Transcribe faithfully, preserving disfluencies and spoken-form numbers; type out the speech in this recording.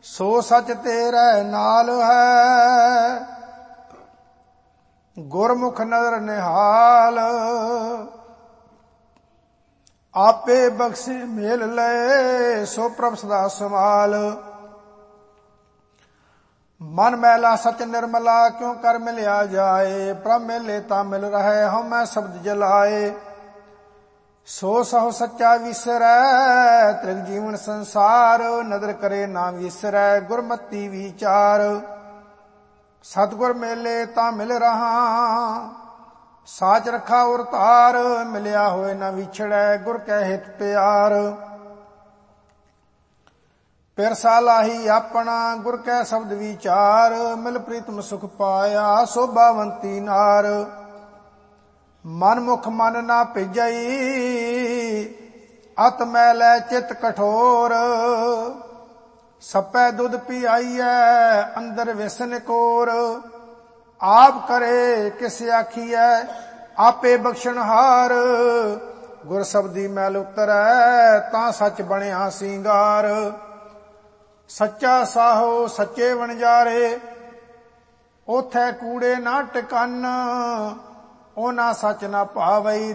ਸੋ ਸਚ ਤੇਰੇ ਨਾਲ ਹੈ, ਗੁਰਮੁਖ ਨਦਰ ਨਿਹਾਲ। ਆਪੇ ਬਖਸ਼ੇ ਮੇਲ ਲਏ, ਸੋ ਪ੍ਰਭ ਸਦਾ ਸੰਭਾਲ। ਮਨ ਮੈਲਾ ਸਚ ਨਿਰਮਲਾ, ਕਿਉ ਕਰ ਮਿਲਿਆ ਜਾਏ। ਪ੍ਰਭ ਮਿਲੇ ਤਾਂ ਮਿਲ ਰਹੇ, ਹਉਮੈ ਸ਼ਬਦ ਜਲਾਏ। ਸੋ ਸਹੁ ਸੱਚਾ ਵਿਸਰੈ, ਤ੍ਰਿਗ ਜੀਵਨ ਸੰਸਾਰ। ਨਦਰ ਕਰੇ ਨਾ ਵਿਸਰੈ, ਗੁਰਮਤੀ ਵਿਚਾਰ। ਸਤਿਗੁਰ ਮੇਲੇ ਤਾਂ ਮਿਲ ਰਹਾ, ਸਾਚ ਰਖਾ ਉਰ ਧਾਰ। ਮਿਲਿਆ ਹੋਏ ਨਾ ਵਿਛੜੈ, ਗੁਰ ਕੈ ਹਿਤ ਪਿਆਰ। ਪਿਰਸਾ ਲਾਹੀ ਆਪਣਾ, ਗੁਰ ਕੈ ਸ਼ਬਦ ਵਿਚਾਰ। ਮਿਲ ਪ੍ਰੀਤਮ ਸੁਖ ਪਾਇਆ, ਸੋਭਾਵੰਤੀ ਨਾਰ। ਮਨ ਮੁਖ ਮਨ ਨਾ ਭਿਜਈ, ਅਤ ਮੈਲੈ ਚਿਤ ਕਠੋਰ। ਸਪੈ ਦੁੱਧ ਪਿਆਈਐ, ਅੰਦਰ ਵਿਸਨ ਕੋਰ। ਆਪ ਕਰੇ ਕਿਸ ਆਖੀਐ, ਆਪੇ ਬਖਸ਼ਣਹਾਰ। ਗੁਰ ਸ਼ਬਦੀ ਮੈਲ ਉਤਰੈ, ਤਾਂ ਸੱਚ ਬਣਿਆ ਸਿੰਗਾਰ। ਸੱਚਾ ਸਾਹੋ ਸੱਚੇ ਵਣਜਾਰੇ, ਓਥੈ ਕੂੜੇ ਨਾ ਟਿਕਨ। ਉਹਨਾਂ ਸੱਚ ਨਾ ਭਾਵਈ,